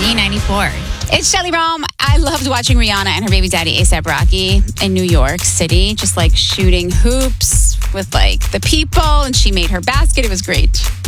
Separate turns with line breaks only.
B94. It's Shelly Rome. I loved watching Rihanna and her baby daddy A$AP Rocky in New York City, just like shooting hoops with like the people, and she made her basket. It was great.